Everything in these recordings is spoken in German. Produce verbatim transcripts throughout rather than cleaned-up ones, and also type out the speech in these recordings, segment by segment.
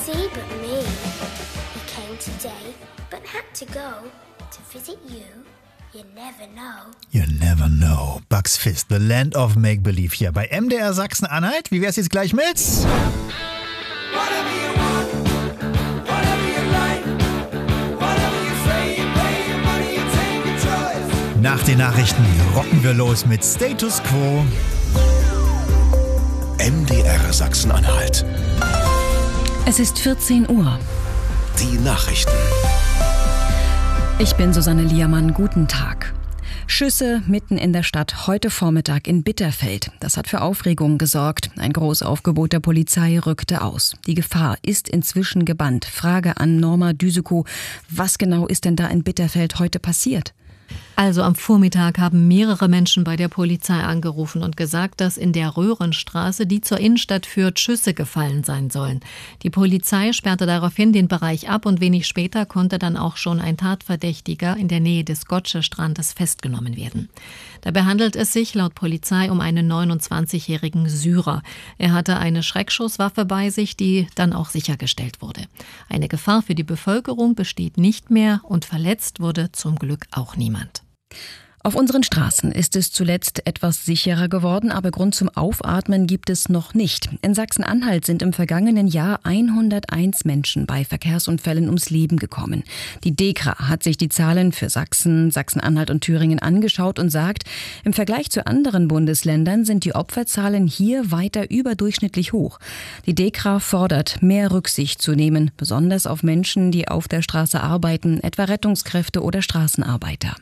See but me. He came today, but had to go to visit you. You never know. You never know. Bugs Fizz, The Land of Make-Believe hier bei M D R Sachsen-Anhalt. Wie wär's jetzt gleich mit? Nach den Nachrichten rocken wir los mit Status Quo. M D R Sachsen-Anhalt. Es ist vierzehn Uhr. Die Nachrichten. Ich bin Susanne Liermann. Guten Tag. Schüsse mitten in der Stadt heute Vormittag in Bitterfeld. Das hat für Aufregung gesorgt. Ein Großaufgebot der Polizei rückte aus. Die Gefahr ist inzwischen gebannt. Frage an Norma Düsekow. Was genau ist denn da in Bitterfeld heute passiert? Also am Vormittag haben mehrere Menschen bei der Polizei angerufen und gesagt, dass in der Röhrenstraße, die zur Innenstadt führt, Schüsse gefallen sein sollen. Die Polizei sperrte daraufhin den Bereich ab und wenig später konnte dann auch schon ein Tatverdächtiger in der Nähe des Gottsche-Strandes festgenommen werden. Dabei handelt es sich laut Polizei um einen neunundzwanzigjährigen Syrer. Er hatte eine Schreckschusswaffe bei sich, die dann auch sichergestellt wurde. Eine Gefahr für die Bevölkerung besteht nicht mehr und verletzt wurde zum Glück auch niemand. Auf unseren Straßen ist es zuletzt etwas sicherer geworden, aber Grund zum Aufatmen gibt es noch nicht. In Sachsen-Anhalt sind im vergangenen Jahr hunderteins Menschen bei Verkehrsunfällen ums Leben gekommen. Die DEKRA hat sich die Zahlen für Sachsen, Sachsen-Anhalt und Thüringen angeschaut und sagt, im Vergleich zu anderen Bundesländern sind die Opferzahlen hier weiter überdurchschnittlich hoch. Die DEKRA fordert, mehr Rücksicht zu nehmen, besonders auf Menschen, die auf der Straße arbeiten, etwa Rettungskräfte oder Straßenarbeiter.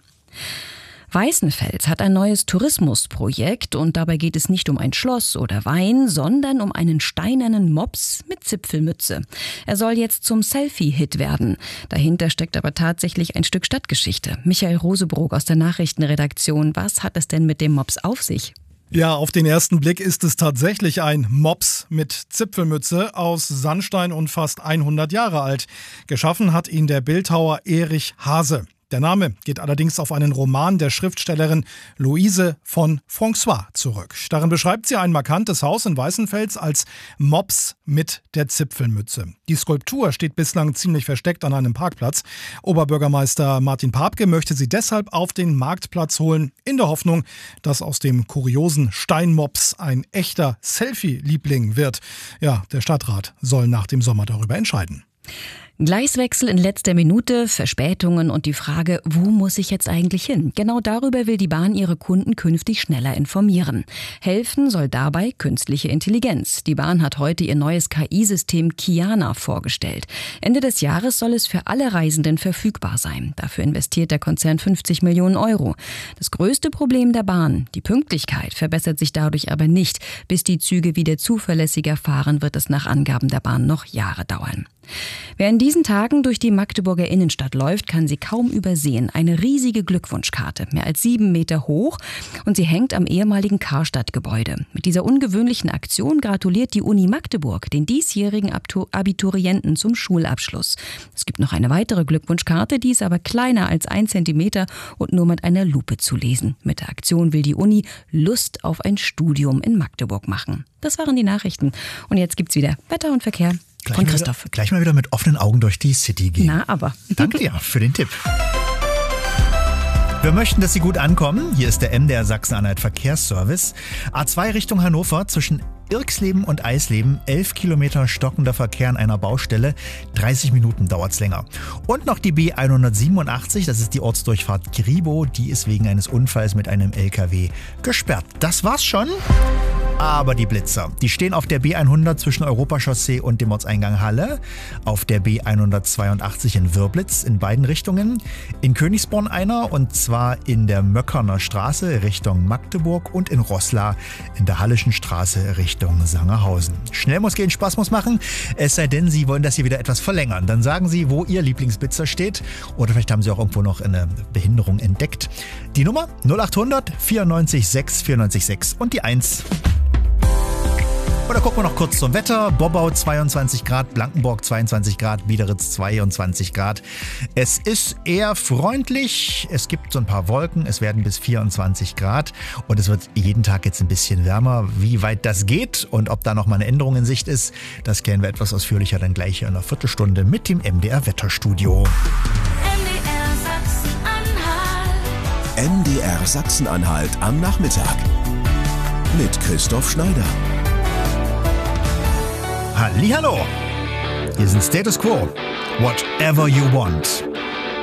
Weißenfels hat ein neues Tourismusprojekt und dabei geht es nicht um ein Schloss oder Wein, sondern um einen steinernen Mops mit Zipfelmütze. Er soll jetzt zum Selfie-Hit werden. Dahinter steckt aber tatsächlich ein Stück Stadtgeschichte. Michael Rosebrook aus der Nachrichtenredaktion. Was hat es denn mit dem Mops auf sich? Ja, auf den ersten Blick ist es tatsächlich ein Mops mit Zipfelmütze aus Sandstein und fast hundert Jahre alt. Geschaffen hat ihn der Bildhauer Erich Hase. Der Name geht allerdings auf einen Roman der Schriftstellerin Louise von François zurück. Darin beschreibt sie ein markantes Haus in Weißenfels als Mops mit der Zipfelmütze. Die Skulptur steht bislang ziemlich versteckt an einem Parkplatz. Oberbürgermeister Martin Papke möchte sie deshalb auf den Marktplatz holen, in der Hoffnung, dass aus dem kuriosen Steinmops ein echter Selfie-Liebling wird. Ja, der Stadtrat soll nach dem Sommer darüber entscheiden. Gleiswechsel in letzter Minute, Verspätungen und die Frage, wo muss ich jetzt eigentlich hin? Genau darüber will die Bahn ihre Kunden künftig schneller informieren. Helfen soll dabei künstliche Intelligenz. Die Bahn hat heute ihr neues K I-System Kiana vorgestellt. Ende des Jahres soll es für alle Reisenden verfügbar sein. Dafür investiert der Konzern fünfzig Millionen Euro. Das größte Problem der Bahn, die Pünktlichkeit, verbessert sich dadurch aber nicht. Bis die Züge wieder zuverlässiger fahren, wird es nach Angaben der Bahn noch Jahre dauern. Wer in diesen Tagen durch die Magdeburger Innenstadt läuft, kann sie kaum übersehen. Eine riesige Glückwunschkarte, mehr als sieben Meter hoch, und sie hängt am ehemaligen Karstadt-Gebäude. Mit dieser ungewöhnlichen Aktion gratuliert die Uni Magdeburg den diesjährigen Abiturienten zum Schulabschluss. Es gibt noch eine weitere Glückwunschkarte, die ist aber kleiner als ein Zentimeter und nur mit einer Lupe zu lesen. Mit der Aktion will die Uni Lust auf ein Studium in Magdeburg machen. Das waren die Nachrichten. Und jetzt gibt's wieder Wetter und Verkehr. Gleich von mal Christoph. Wieder, gleich mal wieder mit offenen Augen durch die City gehen. Na, aber. Danke dir für den Tipp. Wir möchten, dass Sie gut ankommen. Hier ist der M D R Sachsen-Anhalt Verkehrsservice. A zwei Richtung Hannover zwischen Irxleben und Eisleben. elf Kilometer stockender Verkehr an einer Baustelle. dreißig Minuten dauert's länger. Und noch die B hundertsiebenundachtzig, das ist die Ortsdurchfahrt Gribow. Die ist wegen eines Unfalls mit einem L K W gesperrt. Das war's schon. Aber die Blitzer, die stehen auf der B hundert zwischen Europachaussee und dem Ortseingang Halle, auf der B hundertzweiundachtzig in Wirblitz in beiden Richtungen, in Königsborn einer, und zwar in der Möckerner Straße Richtung Magdeburg und in Roßla in der Hallischen Straße Richtung Sangerhausen. Schnell muss gehen, Spaß muss machen, es sei denn, Sie wollen das hier wieder etwas verlängern. Dann sagen Sie, wo Ihr Lieblingsblitzer steht, oder vielleicht haben Sie auch irgendwo noch eine Behinderung entdeckt. Die Nummer null achthundert vierundneunzig sechs vierundneunzig sechs und die eins. Oder gucken wir noch kurz zum Wetter. Bobbau zweiundzwanzig Grad, Blankenburg zweiundzwanzig Grad, Biederitz zweiundzwanzig Grad. Es ist eher freundlich, es gibt so ein paar Wolken, es werden bis vierundzwanzig Grad und es wird jeden Tag jetzt ein bisschen wärmer. Wie weit das geht und ob da noch mal eine Änderung in Sicht ist, das klären wir etwas ausführlicher dann gleich hier in einer Viertelstunde mit dem M D R Wetterstudio. M D R Sachsen-Anhalt am Nachmittag mit Christoph Schneider. Hallihallo! Hier sind Status Quo. Whatever you want.